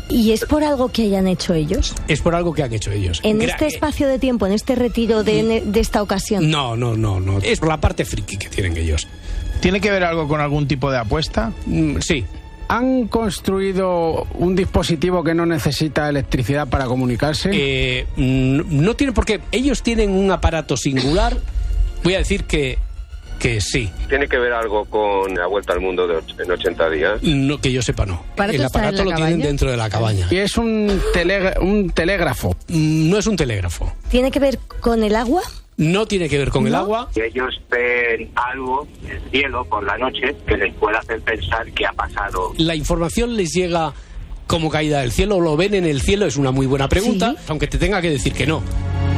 ¿Y es por algo que hayan hecho ellos? Es por algo que han hecho ellos. ¿En este espacio de tiempo, en este retiro de esta ocasión? No. Es por la parte friki que tienen ellos. ¿Tiene que ver algo con algún tipo de apuesta? Sí. ¿Han construido un dispositivo que no necesita electricidad para comunicarse? No tienen, porque ellos tienen un aparato singular. Voy a decir que sí. ¿Tiene que ver algo con la vuelta al mundo en 80 días? No, que yo sepa, no. El aparato lo tienen dentro de la cabaña. ¿Y es un telégrafo? No es un telégrafo. ¿Tiene que ver con el agua? No tiene que ver con el agua. Ellos ven algo en el cielo por la noche que les puede hacer pensar que ha pasado. La información les llega como caída del cielo, lo ven en el cielo, es una muy buena pregunta, ¿sí? Aunque te tenga que decir que no.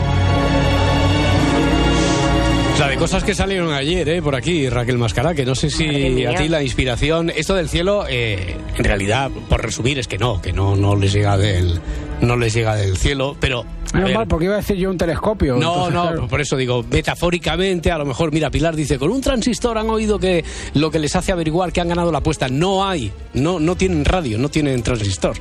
La de cosas que salieron ayer, por aquí, Raquel Mascará, que no sé si a ti la inspiración, esto del cielo, en realidad, por resumir, es que no les llega del cielo, pero... Menos mal, porque iba a decir yo un telescopio. Claro. Por eso digo, metafóricamente, a lo mejor, mira, Pilar dice, con un transistor han oído que lo que les hace averiguar que han ganado la apuesta. No tienen radio, no tienen transistor.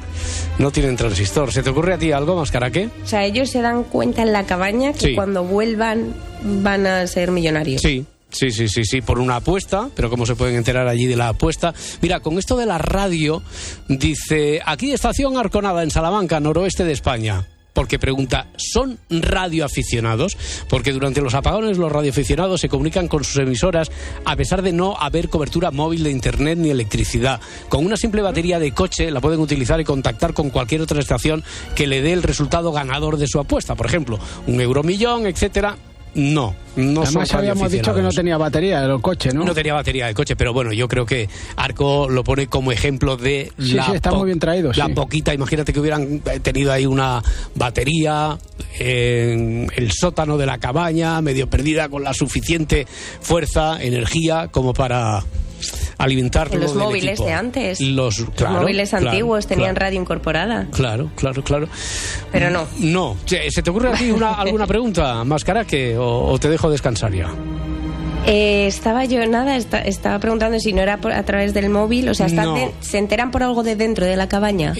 ¿Se te ocurre a ti algo, Mascará, qué? O sea, ellos se dan cuenta en la cabaña que cuando vuelvan van a ser millonarios. Sí, por una apuesta, pero ¿cómo se pueden enterar allí de la apuesta? Mira, con esto de la radio, dice, aquí estación Arconada, en Salamanca, noroeste de España. Porque pregunta, ¿son radioaficionados? Porque durante los apagones los radioaficionados se comunican con sus emisoras a pesar de no haber cobertura móvil de internet ni electricidad. Con una simple batería de coche la pueden utilizar y contactar con cualquier otra estación que le dé el resultado ganador de su apuesta. Por ejemplo, un euromillón, etcétera. No Además habíamos dicho que no tenía batería el coche, ¿no? No tenía batería de coche, pero bueno, yo creo que Arco lo pone como ejemplo de está muy bien traído, la poquita, imagínate que hubieran tenido ahí una batería en el sótano de la cabaña, medio perdida, con la suficiente fuerza, energía, como para alimentarlo en los del móviles equipo. De antes. Los móviles antiguos tenían radio incorporada. Claro. Pero no. No. ¿Se te ocurre a ti alguna pregunta, Mascaraque, o te dejo descansar ya? Estaba preguntando si no era a través del móvil, o sea, ¿se enteran por algo de dentro de la cabaña?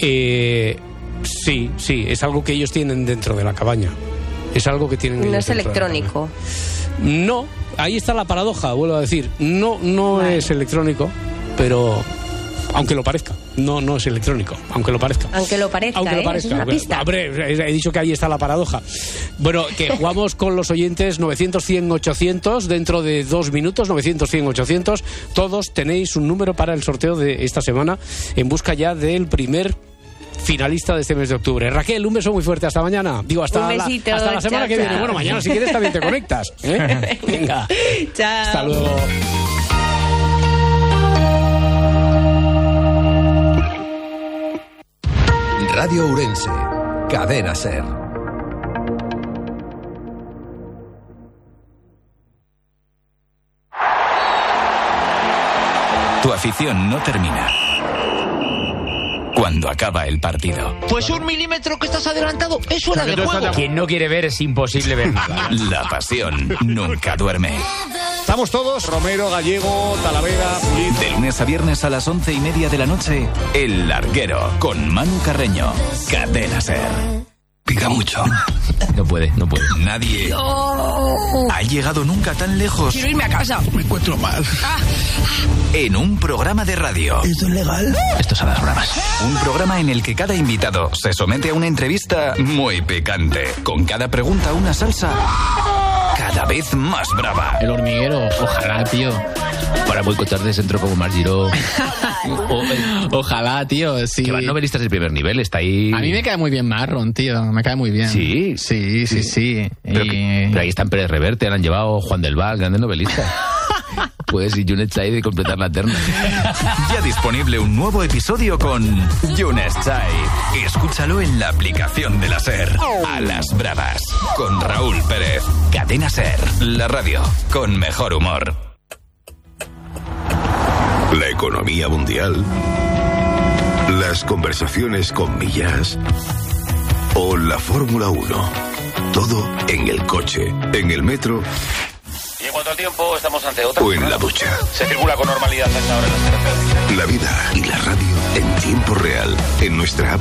Sí, es algo que ellos tienen dentro de la cabaña. Es algo que tienen. No es electrónico. No, ahí está la paradoja, vuelvo a decir. No es electrónico, pero aunque lo parezca. No es electrónico, aunque lo parezca. Aunque lo parezca. Es una pista. Hombre, he dicho que ahí está la paradoja. Bueno, que jugamos con los oyentes 900-100-800 dentro de 2 minutos, 900-100-800. Todos tenéis un número para el sorteo de esta semana en busca ya del primer finalista de este mes de octubre. Raquel, un beso muy fuerte, hasta mañana. Digo, hasta la semana que viene. Bueno, mañana si quieres también te conectas. Venga. Chao. Hasta luego. Radio Ourense, Cadena SER. Tu afición no termina cuando acaba el partido. Pues 1 milímetro que estás adelantado es fuera de juego. Quien no quiere ver es imposible ver nada. La pasión nunca duerme. Estamos todos, Romero, Gallego, Talavera, Pulido. De lunes a viernes a las 11:30 de la noche, El Larguero, con Manu Carreño. Cadena SER. Pica mucho. No puede. Nadie ha llegado nunca tan lejos. Quiero irme a casa. Me encuentro mal. En un programa de radio. ¿Esto es legal? Estos son las bromas. Un programa en el que cada invitado se somete a una entrevista muy picante. Con cada pregunta una salsa cada vez más brava. El Hormiguero, ojalá, tío. Para boicotar de centro como Mar Giró. Ojalá, tío, sí. Que van novelistas de primer nivel, está ahí. A mí me cae muy bien Marron, tío. Me cae muy bien. Sí. Pero ahí está en Pérez Reverte, le han llevado Juan del Val, grande novelista. Pues y Yunes Chai de completar la terna. Ya disponible un nuevo episodio con Yunes Chai. Escúchalo en la aplicación de la SER. A las bravas, con Raúl Pérez. Cadena SER, la radio con mejor humor. La economía mundial, las conversaciones con Millás o la Fórmula 1. Todo en el coche, en el metro. Y en cuanto al tiempo, estamos ante otra. O en la ducha. Se circula con normalidad hasta ahora en las carreteras. La vida y la radio en tiempo real en nuestra app.